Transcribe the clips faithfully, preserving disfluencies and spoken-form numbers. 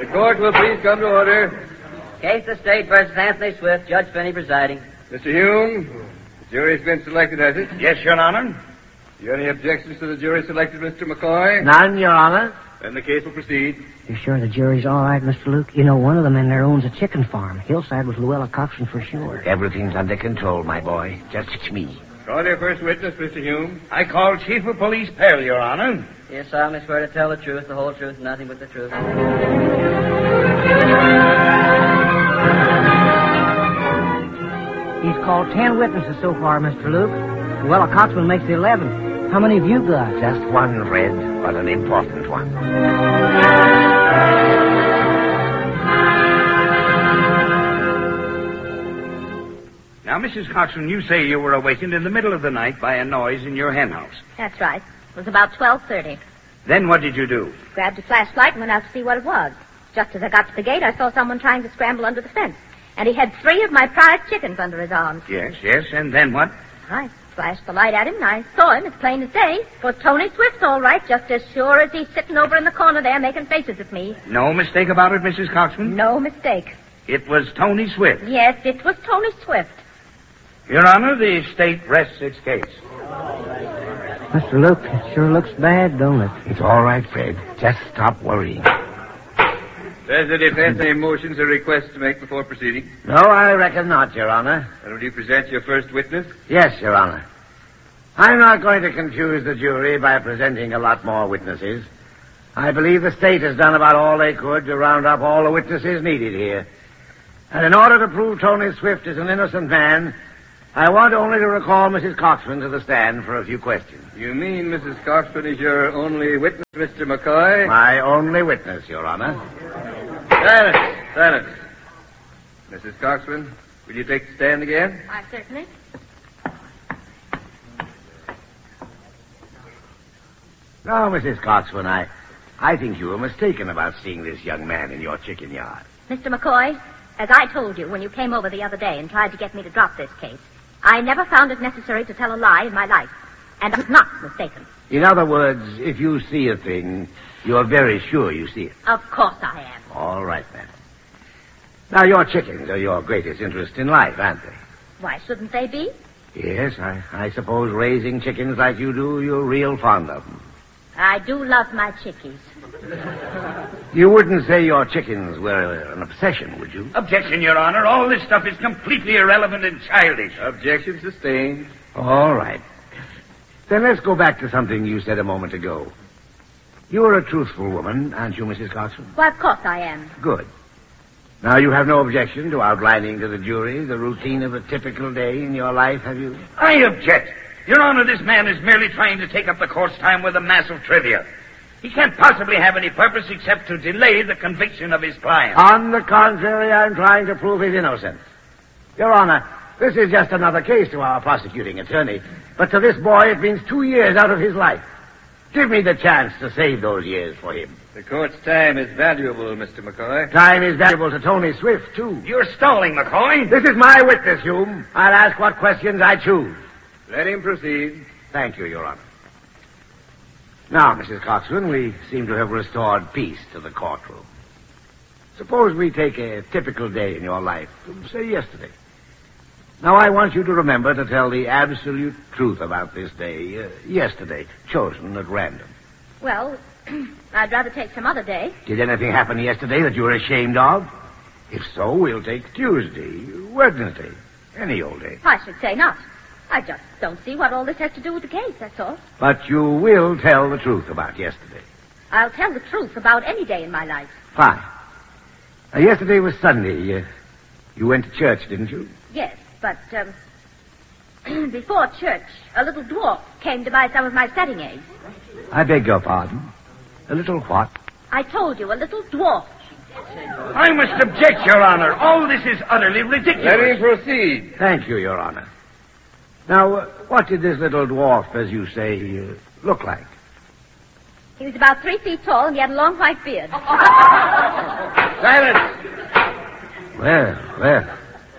court will please come to order. Case the State versus Anthony Swift, Judge Finney presiding. Mister Hume, the jury's been selected, has it? Yes, Your Honor. You any objections to the jury selected, Mister McCoy? None, Your Honor. Then the case will proceed. You sure the jury's all right, Mister Luke? You know, one of them in there owns a chicken farm. Hillside was Luella Coxon for sure. Everything's under control, my boy. Just me. Call your first witness, Mister Hume. I call Chief of Police Pell, Your Honor. You solemnly swear to tell the truth, the whole truth, and nothing but the truth. He's called ten witnesses so far, Mister Luke. Luella Coxon makes the eleventh. How many have you got? Just one, Red, but an important one. Now, Missus Coxon, you say you were awakened in the middle of the night by a noise in your hen house. That's right. It was about twelve thirty. Then what did you do? Grabbed a flashlight and went out to see what it was. Just as I got to the gate, I saw someone trying to scramble under the fence. And he had three of my prize chickens under his arms. Yes, yes, and then what? I flashed the light at him, and I saw him as plain as day. It was Tony Swift, all right, just as sure as he's sitting over in the corner there making faces at me. No mistake about it, Missus Coxon? No mistake. It was Tony Swift. Yes, it was Tony Swift. Your Honor, the state rests its case. Mister Luke, it sure looks bad, don't it? It's all right, Fred. Just stop worrying. Does the defense any motions or requests to make before proceeding? No, I reckon not, Your Honor. And will you present your first witness? Yes, Your Honor. I'm not going to confuse the jury by presenting a lot more witnesses. I believe the state has done about all they could to round up all the witnesses needed here. And in order to prove Tony Swift is an innocent man, I want only to recall Missus Coxman to the stand for a few questions. You mean Missus Coxman is your only witness, Mister McCoy? My only witness, Your Honor. Silence, silence. Missus Coxman, will you take the stand again? I certainly. No, Missus Coxman, I, I think you were mistaken about seeing this young man in your chicken yard. Mister McCoy, as I told you when you came over the other day and tried to get me to drop this case, I never found it necessary to tell a lie in my life. And I'm not mistaken. In other words, if you see a thing, you're very sure you see it. Of course I am. All right, then. Now, your chickens are your greatest interest in life, aren't they? Why shouldn't they be? Yes, I, I suppose raising chickens like you do, you're real fond of them. I do love my chickies. You wouldn't say your chickens were an obsession, would you? Objection, Your Honor. All this stuff is completely irrelevant and childish. Objection sustained. All right. Then let's go back to something you said a moment ago. You're a truthful woman, aren't you, Missus Coxon? Why, of course I am. Good. Now, you have no objection to outlining to the jury the routine of a typical day in your life, have you? I object. Your Honor, this man is merely trying to take up the court's time with a mass of trivia. He can't possibly have any purpose except to delay the conviction of his client. On the contrary, I'm trying to prove his innocence. Your Honor, this is just another case to our prosecuting attorney, but to this boy it means two years out of his life. Give me the chance to save those years for him. The court's time is valuable, Mister McCoy. Time is valuable to Tony Swift, too. You're stalling, McCoy. This is my witness, Hume. I'll ask what questions I choose. Let him proceed. Thank you, Your Honor. Now, Missus Coxman, we seem to have restored peace to the courtroom. Suppose we take a typical day in your life, say yesterday. Now, I want you to remember to tell the absolute truth about this day, uh, yesterday, chosen at random. Well, I'd rather take some other day. Did anything happen yesterday that you were ashamed of? If so, we'll take Tuesday, Wednesday, any old day. I should say not. I just don't see what all this has to do with the case, that's all. But you will tell the truth about yesterday. I'll tell the truth about any day in my life. Fine. Now, yesterday was Sunday. Uh, you went to church, didn't you? Yes, but, um, before church, a little dwarf came to buy some of my setting eggs. I beg your pardon. A little what? I told you, a little dwarf. I must object, Your Honor. All this is utterly ridiculous. Let him proceed. Thank you, Your Honor. Now, uh, what did this little dwarf, as you say, uh, look like? He was about three feet tall, and he had a long white beard. Silence. Well, well.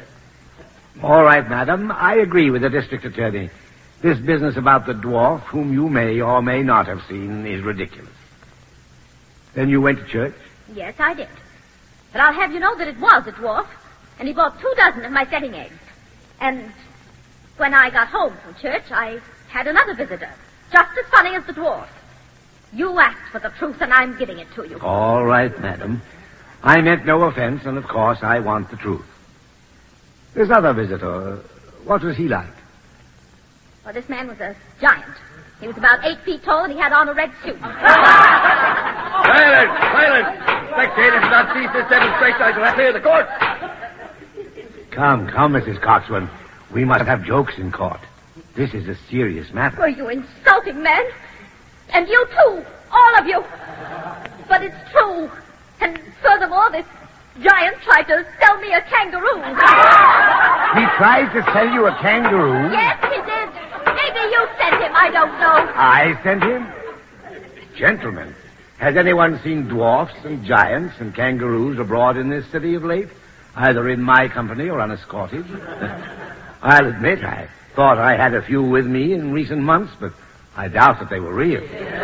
All right, madam. I agree with the district attorney. This business about the dwarf, whom you may or may not have seen, is ridiculous. Then you went to church? Yes, I did. But I'll have you know that it was a dwarf, and he bought two dozen of my setting eggs. And when I got home from church, I had another visitor, just as funny as the dwarf. You asked for the truth, and I'm giving it to you. All right, madam. I meant no offense, and of course I want the truth. This other visitor, what was he like? Well, this man was a giant. He was about eight feet tall, and he had on a red suit. Silence! Silence! Spectators do not cease this demonstration. I shall have to clear the court. Come, come, Missus Coxwell. We must have jokes in court. This is a serious matter. Oh, you insulting man. And you too, all of you. But it's true. And furthermore, this giant tried to sell me a kangaroo. He tried to sell you a kangaroo? Yes, he did. Maybe you sent him, I don't know. I sent him? Gentlemen, has anyone seen dwarfs and giants and kangaroos abroad in this city of late? Either in my company or unescorted? I'll admit I thought I had a few with me in recent months, but I doubt that they were real.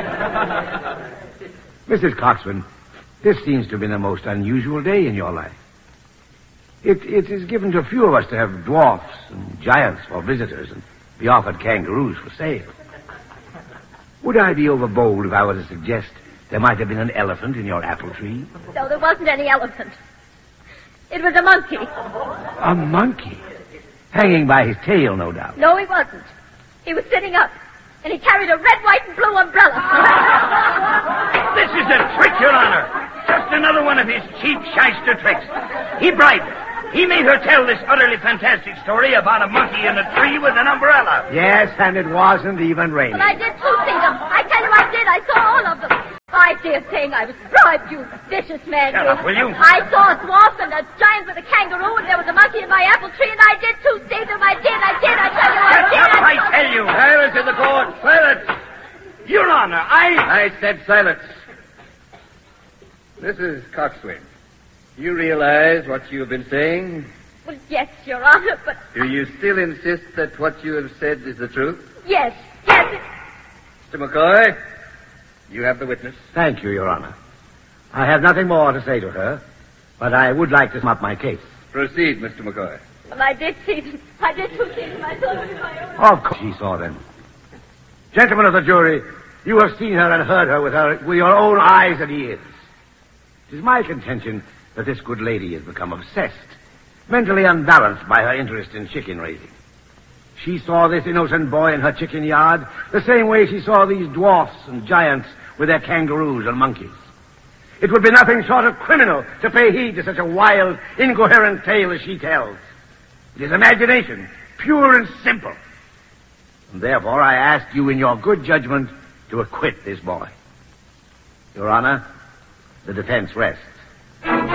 Missus Coxwell, this seems to have been a most unusual day in your life. It, it is given to few of us to have dwarfs and giants for visitors and be offered kangaroos for sale. Would I be overbold if I were to suggest there might have been an elephant in your apple tree? No, there wasn't any elephant. It was a monkey. A monkey? Hanging by his tail, no doubt. No, he wasn't. He was sitting up, and he carried a red, white, and blue umbrella. This is a trick, Your Honor. Just another one of his cheap shyster tricks. He bribed her. He made her tell this utterly fantastic story about a monkey in a tree with an umbrella. Yes, and it wasn't even raining. But I did too see them. I tell you I did. I saw all of them. I dear thing, I was bribed, you vicious man. Shut you. up, will you? I saw a dwarf and a giant with a kangaroo, and there was a monkey in my apple tree, and I did too see them. I did, I did, I tell you I Shut did. up, I tell you. Silence in the court. Silence. Your Honor, I... I said silence. Missus Coxswain, do you realize what you have been saying? Well, yes, Your Honor, but... Do you still insist that what you have said is the truth? Yes, yes, it... Mister McCoy, you have the witness. Thank you, Your Honor. I have nothing more to say to her, but I would like to sum up my case. Proceed, Mister McCoy. Well, I did see them. I did too see them. I saw them in my own... Of course she saw them. Gentlemen of the jury, you have seen her and heard her with, her with your own eyes and ears. It is my contention that this good lady has become obsessed, mentally unbalanced by her interest in chicken raising. She saw this innocent boy in her chicken yard the same way she saw these dwarfs and giants with their kangaroos and monkeys. It would be nothing short of criminal to pay heed to such a wild, incoherent tale as she tells. It is imagination, pure and simple. And therefore I ask you in your good judgment to acquit this boy. Your Honor, the defense rests.